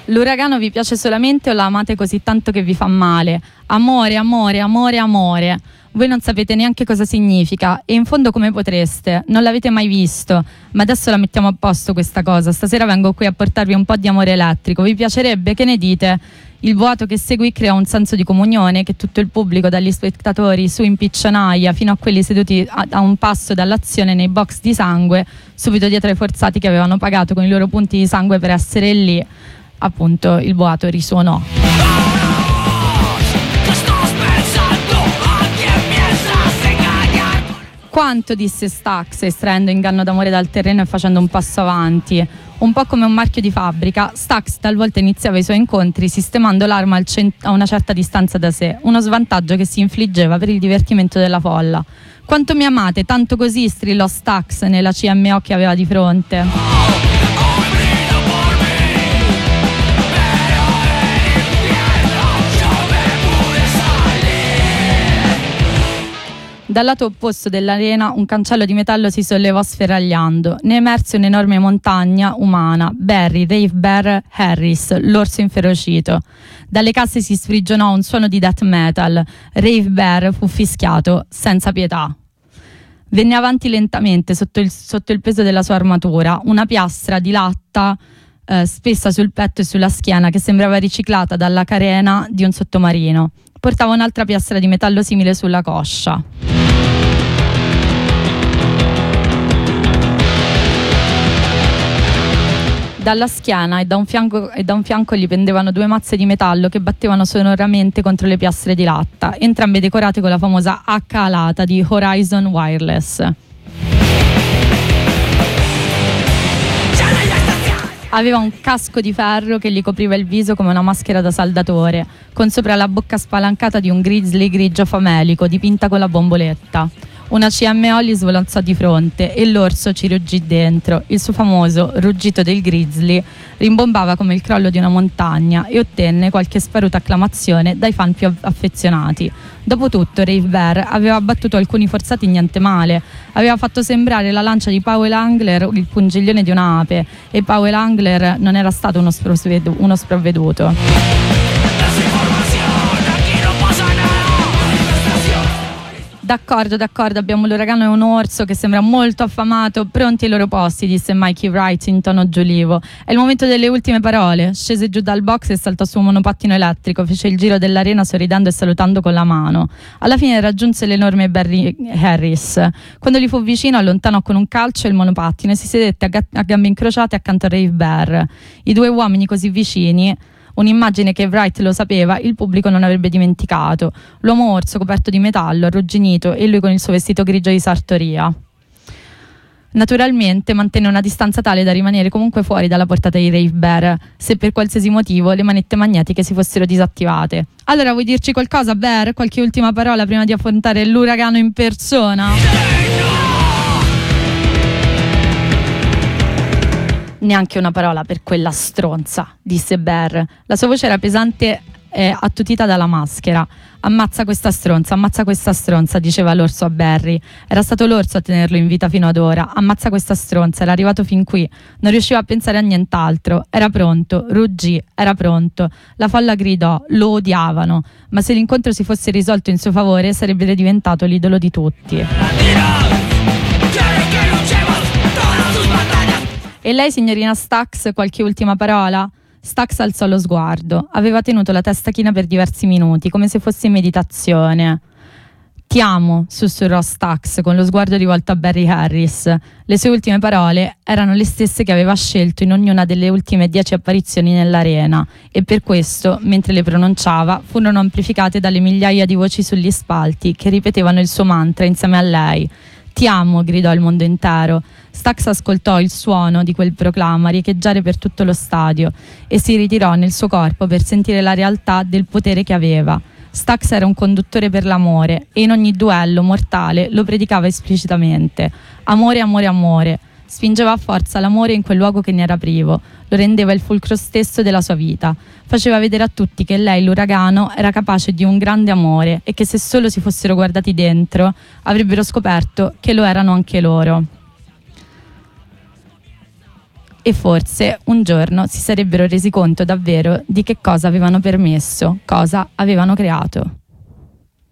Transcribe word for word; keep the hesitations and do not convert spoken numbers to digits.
L'uragano vi piace solamente o la amate così tanto che vi fa male? Amore, amore, amore, amore. Voi non sapete neanche cosa significa e in fondo come potreste? Non l'avete mai visto, ma adesso la mettiamo a posto questa cosa. Stasera vengo qui a portarvi un po' di amore elettrico. Vi piacerebbe? Che ne dite? Il vuoto che seguì crea un senso di comunione che tutto il pubblico, dagli spettatori su in piccionaia fino a quelli seduti a, a un passo dall'azione nei box di sangue, subito dietro ai forzati che avevano pagato con i loro punti di sangue per essere lì, appunto il boato risuonò. Quanto, disse Stax, estraendo inganno d'amore dal terreno e facendo un passo avanti. Un po' come un marchio di fabbrica, Stax talvolta iniziava i suoi incontri sistemando l'arma al cent- a una certa distanza da sé, uno svantaggio che si infliggeva per il divertimento della folla. Quanto mi amate, tanto così, strillò Stax nella C M O che aveva di fronte. Dal lato opposto dell'arena un cancello di metallo si sollevò sferagliando. Ne emerse un'enorme montagna umana. Barry, Rave Bear Harris, l'orso inferocito. Dalle casse si sprigionò un suono di death metal. Rave Bear fu fischiato senza pietà. Venne avanti lentamente sotto il, sotto il peso della sua armatura, una piastra di latta eh, spessa sul petto e sulla schiena che sembrava riciclata dalla carena di un sottomarino. Portava un'altra piastra di metallo simile sulla coscia. Dalla schiena e da, un fianco, e da un fianco gli pendevano due mazze di metallo che battevano sonoramente contro le piastre di latta, entrambe decorate con la famosa H alata di Horizon Wireless. Aveva un casco di ferro che gli copriva il viso come una maschera da saldatore, con sopra la bocca spalancata di un grizzly grigio famelico dipinta con la bomboletta. Una C M O gli svolazzò di fronte e l'orso ci ruggì dentro. Il suo famoso ruggito del grizzly rimbombava come il crollo di una montagna e ottenne qualche sparuta acclamazione dai fan più affezionati. Dopotutto Rave Bear aveva abbattuto alcuni forzati niente male, aveva fatto sembrare la lancia di Powell Angler il pungiglione di un'ape e Powell Angler non era stato uno, sprovvedu- uno sprovveduto. D'accordo, d'accordo, abbiamo l'uragano e un orso che sembra molto affamato, pronti ai loro posti, disse Mikey Wright in tono giulivo. È il momento delle ultime parole. Scese giù dal box e saltò su un monopattino elettrico, fece il giro dell'arena sorridendo e salutando con la mano. Alla fine raggiunse l'enorme Barry Harris. Quando gli fu vicino allontanò con un calcio il monopattino e si sedette a, ga- a gambe incrociate accanto a Rave Bear. I due uomini così vicini, un'immagine che Wright lo sapeva, il pubblico non avrebbe dimenticato. L'uomo orso coperto di metallo, arrugginito, e lui con il suo vestito grigio di sartoria. Naturalmente mantenne una distanza tale da rimanere comunque fuori dalla portata di Rave Bear, se per qualsiasi motivo le manette magnetiche si fossero disattivate. Allora, vuoi dirci qualcosa, Bear? Qualche ultima parola prima di affrontare l'uragano in persona? Neanche una parola per quella stronza, disse Bear. La sua voce era pesante e attutita dalla maschera. Ammazza questa stronza, ammazza questa stronza, diceva l'orso a Barry. Era stato l'orso a tenerlo in vita fino ad ora. Ammazza questa stronza, era arrivato fin qui. Non riusciva a pensare a nient'altro. Era pronto, ruggì, era pronto. La folla gridò, lo odiavano. Ma se l'incontro si fosse risolto in suo favore, sarebbe diventato l'idolo di tutti. E lei, signorina Stax, qualche ultima parola? Stax alzò lo sguardo. Aveva tenuto la testa china per diversi minuti, come se fosse in meditazione. Ti amo, sussurrò Stax con lo sguardo rivolto a Barry Harris. Le sue ultime parole erano le stesse che aveva scelto in ognuna delle ultime dieci apparizioni nell'arena, e per questo, mentre le pronunciava, furono amplificate dalle migliaia di voci sugli spalti che ripetevano il suo mantra insieme a lei. Ti amo, gridò il mondo intero. Stax ascoltò il suono di quel proclama riecheggiare per tutto lo stadio e si ritirò nel suo corpo per sentire la realtà del potere che aveva. Stax era un conduttore per l'amore e in ogni duello mortale lo predicava esplicitamente. Amore, amore, amore. Spingeva a forza l'amore in quel luogo che ne era privo, lo rendeva il fulcro stesso della sua vita. Faceva vedere a tutti che lei, l'uragano, era capace di un grande amore e che se solo si fossero guardati dentro avrebbero scoperto che lo erano anche loro. e forse un giorno si sarebbero resi conto davvero di che cosa avevano permesso, cosa avevano creato.